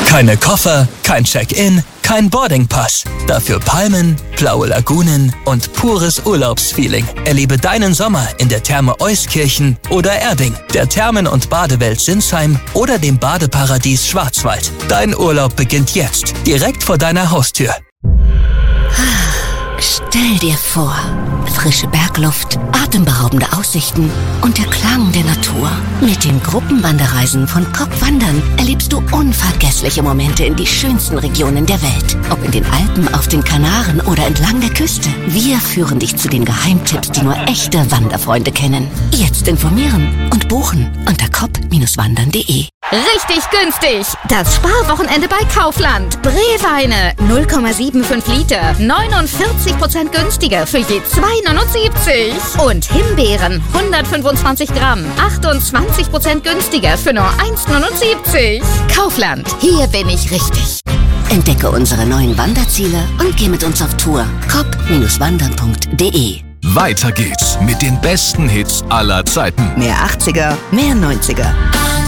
Keine Koffer, kein Check-in, kein Boardingpass. Dafür Palmen, blaue Lagunen und pures Urlaubsfeeling. Erlebe deinen Sommer in der Therme Euskirchen oder Erding, der Thermen- und Badewelt Sinsheim oder dem Badeparadies Schwarzwald. Dein Urlaub beginnt jetzt, direkt vor deiner Haustür. Stell dir vor, frische Bergluft, atemberaubende Aussichten und der Klang der Natur. Mit den Gruppenwanderreisen von COP Wandern erlebst du unvergessliche Momente in die schönsten Regionen der Welt. Ob in den Alpen, auf den Kanaren oder entlang der Küste. Wir führen dich zu den Geheimtipps, die nur echte Wanderfreunde kennen. Jetzt informieren und buchen unter cop-wandern.de. Richtig günstig! Das Sparwochenende bei Kaufland. Breweine 0,75 Liter, 49% günstiger für je 2,79. Und Himbeeren 125 Gramm, 28% günstiger für nur 1,79. Kaufland, hier bin ich richtig. Entdecke unsere neuen Wanderziele und geh mit uns auf Tour. cop-wandern.de. Weiter geht's mit den besten Hits aller Zeiten. Mehr 80er, mehr 90er.